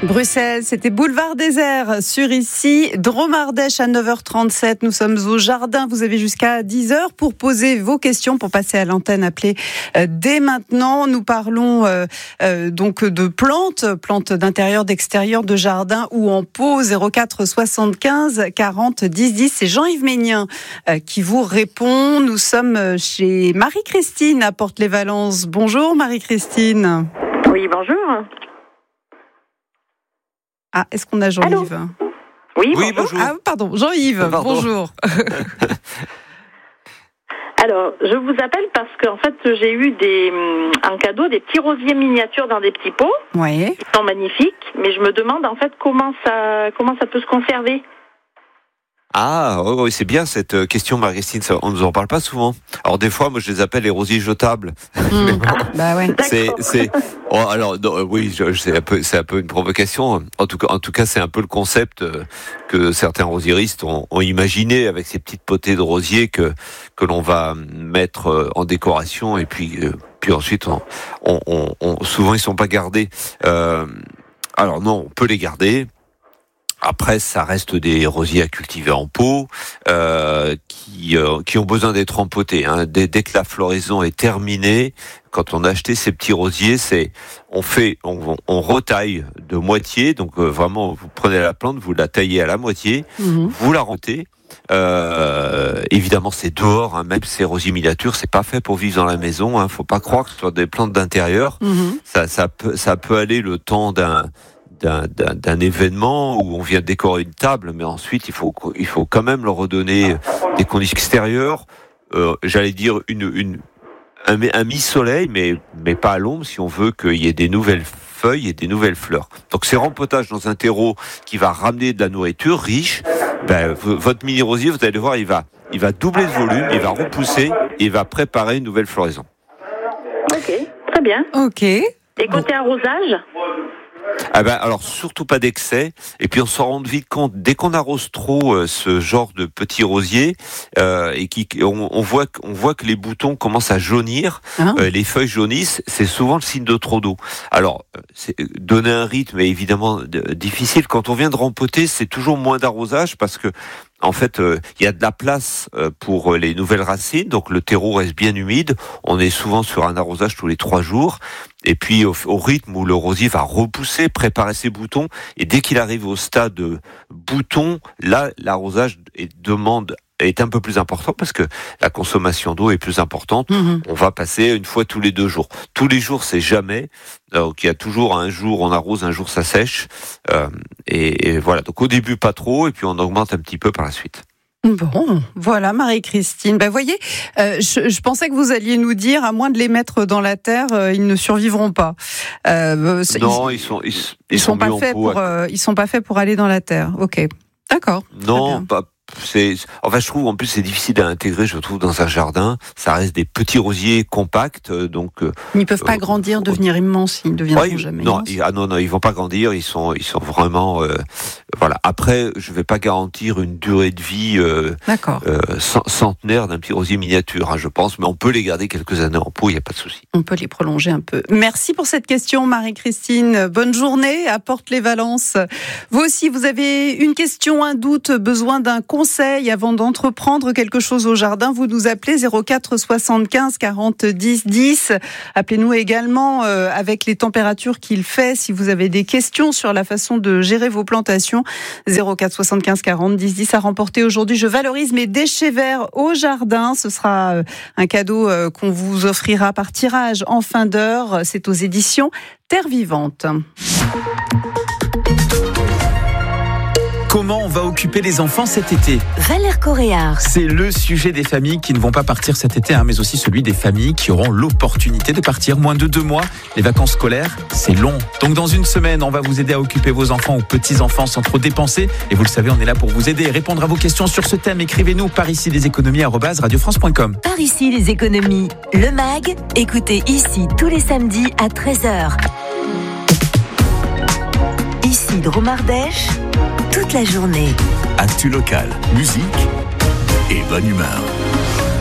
Bruxelles, c'était Boulevard Désert sur ici, Dromardèche à 9h37. Nous sommes au jardin. Vous avez jusqu'à 10h pour poser vos questions, pour passer à l'antenne. Appelez dès maintenant. Nous parlons donc de plantes d'intérieur, d'extérieur, de jardin ou en pot. 04 75 40 10 10. C'est Jean-Yves Ménien qui vous répond. Nous sommes chez Marie-Christine à Porte-les-Valences. Bonjour Marie-Christine. Oui, bonjour. Ah, est-ce qu'on a Jean-Yves ? Oui, bonjour. Ah, pardon, Jean-Yves, bonjour. Alors, je vous appelle parce qu'en fait, j'ai eu en cadeau des petits rosiers miniatures dans des petits pots. Oui. Ils sont magnifiques, mais je me demande en fait comment ça peut se conserver. Ah, oui, c'est bien cette question, Marie-Christine. On nous en parle pas souvent. Alors des fois, moi, je les appelle les rosiers jetables. Mais bon, bah ouais. c'est. Oh, alors non, oui, c'est un peu une provocation. En tout cas, c'est un peu le concept que certains rosieristes ont imaginé avec ces petites potées de rosiers que l'on va mettre en décoration et puis ensuite, souvent ils sont pas gardés. Alors non, on peut les garder. Après, ça reste des rosiers à cultiver en pot, qui ont besoin d'être empotés. Hein. Dès que la floraison est terminée, quand on a acheté ces petits rosiers, on retaille de moitié. Donc vraiment, vous prenez la plante, vous la taillez à la moitié, vous la rotez. Évidemment, c'est dehors. Hein, même ces rosiers miniatures, c'est pas fait pour vivre dans la maison. Hein. Faut pas croire que ce soit des plantes d'intérieur. Ça peut aller le temps d'un événement où on vient décorer une table, mais ensuite il faut quand même leur redonner des conditions extérieures, j'allais dire un mi-soleil, mais pas à l'ombre si on veut qu'il y ait des nouvelles feuilles et des nouvelles fleurs. Donc c'est rempotage dans un terreau qui va ramener de la nourriture riche. Votre mini rosier, vous allez voir, il va doubler de volume, il va repousser et il va préparer une nouvelle floraison. Ok, très bien. Ok. Et côté arrosage ? Alors surtout pas d'excès, et puis on s'en rend vite compte dès qu'on arrose trop ce genre de petits rosiers et on voit que les boutons commencent à jaunir, les feuilles jaunissent, c'est souvent le signe de trop d'eau. Alors donner un rythme est évidemment difficile. Quand on vient de rempoter, c'est toujours moins d'arrosage parce que en fait, il y a de la place pour les nouvelles racines, donc le terreau reste bien humide. On est souvent sur un arrosage tous les 3 jours. Et puis au rythme où le rosier va repousser, préparer ses boutons, et dès qu'il arrive au stade de bouton, là, l'arrosage est un peu plus important parce que la consommation d'eau est plus importante. On va passer une fois tous les 2 jours. Tous les jours, c'est jamais. Donc il y a toujours un jour on arrose, un jour ça sèche. Et voilà. Donc au début pas trop, et puis on augmente un petit peu par la suite. Bon, voilà Marie-Christine. Voyez, je pensais que vous alliez nous dire, à moins de les mettre dans la terre, ils ne survivront pas. Non, ils sont pas faits ils sont pas faits pour aller dans la terre. Ok, d'accord. Non, pas. Je trouve en plus c'est difficile à intégrer. Je trouve dans un jardin, ça reste des petits rosiers compacts, donc ils ne peuvent pas grandir, devenir immenses. Ils ne deviendront jamais immenses. Non, ils vont pas grandir. Ils sont vraiment voilà. Après, je vais pas garantir une durée de vie centenaire d'un petit rosier miniature, hein, je pense, mais on peut les garder quelques années en pot, il y a pas de souci. On peut les prolonger un peu. Merci pour cette question, Marie-Christine. Bonne journée à Porte-les-Valences. Vous aussi, vous avez une question, un doute, besoin d'un conseil avant d'entreprendre quelque chose au jardin, vous nous appelez 04 75 40 10 10. Appelez-nous également avec les températures qu'il fait si vous avez des questions sur la façon de gérer vos plantations. 04 75 40 10 10 à remporter aujourd'hui. Je valorise mes déchets verts au jardin. Ce sera un cadeau qu'on vous offrira par tirage en fin d'heure. C'est aux éditions Terre Vivante. Comment on va occuper les enfants cet été ? Valère Coréard. C'est le sujet des familles qui ne vont pas partir cet été, mais aussi celui des familles qui auront l'opportunité de partir moins de 2 mois. Les vacances scolaires, c'est long. Donc dans une semaine, on va vous aider à occuper vos enfants ou petits-enfants sans trop dépenser. Et vous le savez, on est là pour vous aider et répondre à vos questions sur ce thème. Écrivez-nous par ici les économies @radiofrance.com. Par ici les économies. Le MAG, écoutez ici tous les samedis à 13h. Ici Dromardèche, toute la journée. Actu local, musique et bonne humeur.